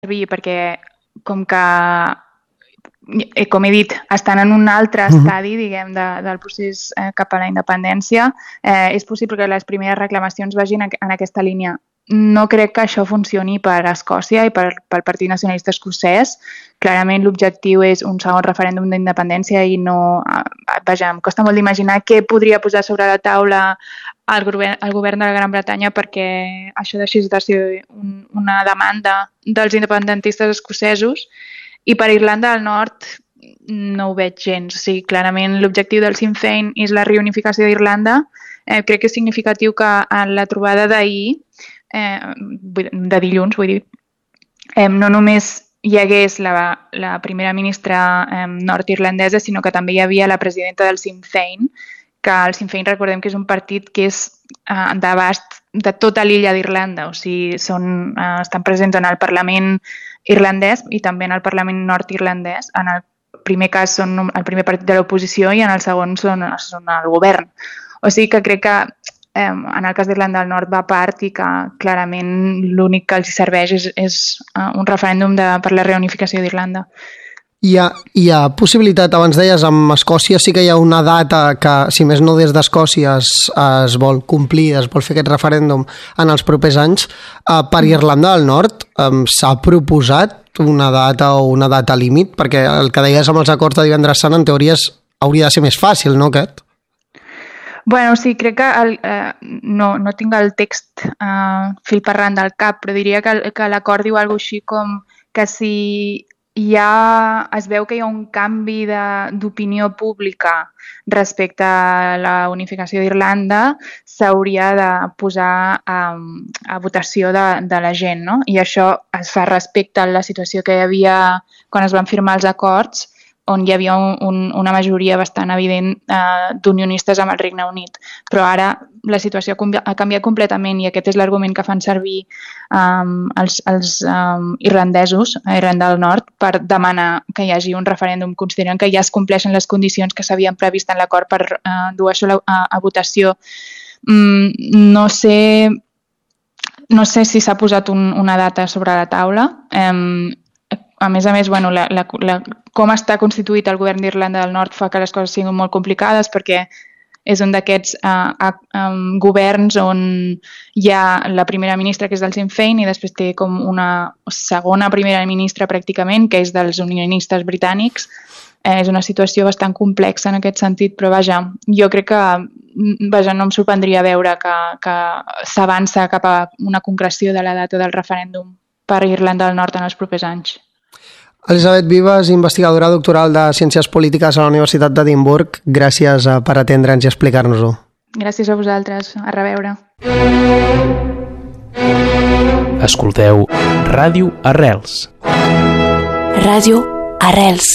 servir perquè, com he dit, estan en un altre estadi, diguem, del procés cap a la independència, és possible que les primeres reclamacions vagin en aquesta línia. No crec que això funcioni per Escòcia i pel Partit Nacionalista Escocès. Clarament l'objectiu és un segon referèndum d'independència i no... Vaja, em costa molt d'imaginar què podria posar sobre la taula el govern de la Gran Bretanya perquè això deixés de ser una demanda dels independentistes escocesos. I per Irlanda del Nord no ho veig gens. O sigui, clarament l'objectiu del Sinn Féin és la reunificació d'Irlanda. Crec que és significatiu que en la trobada d'ahir, de dilluns, vull dir, no només hi hagués la primera ministra nord-irlandesa, sinó que també hi havia la presidenta del Sinn Féin, que el Sinn Féin recordem que és un partit que és d'abast de tota l'illa d'Irlanda, o sigui, estan presents en el Parlament irlandès i també en el Parlament nord-irlandès. En el primer cas són el primer partit de l'oposició i en el segon són el govern. O sigui que crec que en el cas d'Irlanda del Nord va a part i que clarament l'únic que els serveix és un referèndum per la reunificació d'Irlanda. Hi ha possibilitat, abans deies, amb Escòcia sí que hi ha una data que, si més no des d'Escòcia, es vol complir, es vol fer aquest referèndum en els propers anys. Per Irlanda del Nord s'ha proposat una data o una data límit? Perquè el que deies amb els acords de divendres sant, en teoria, hauria de ser més fàcil, no, aquest? Bueno, sí, crec que no tinc el text fil per randa al cap, però diria que l'acord diu alguna cosa així com que si es veu que hi ha un canvi d'opinió pública respecte a la unificació d'Irlanda, s'hauria de posar a votació de la gent, no? I això es fa respecte a la situació que hi havia quan es van firmar els acords, on hi havia una majoria bastant evident d'unionistes amb el Regne Unit. Però ara la situació ha canviat completament i aquest és l'argument que fan servir els irlandesos a Irlanda del Nord per demanar que hi hagi un referèndum. Consideren que ja es compleixen les condicions que s'havien previst en l'acord per dur això a votació. No sé si s'ha posat una data sobre la taula. A més, bueno, com està constituït el govern d'Irlanda del Nord fa que les coses siguin molt complicades perquè és un d'aquests governs on hi ha la primera ministra, que és del Sinn Féin, i després té com una segona primera ministra pràcticament, que és dels unionistes britànics. És una situació bastant complexa en aquest sentit, però vaja, jo crec que no em sorprendria veure que s'avança cap a una concreció de la data del referèndum per Irlanda del Nord en els propers anys. Elisabet Vives, investigadora doctoral de Ciències Polítiques a la Universitat d'Edimburg, gràcies per atendre'ns i explicar-nos-ho. Gràcies a vosaltres. A reveure. Escolteu Ràdio Arrels. Ràdio Arrels.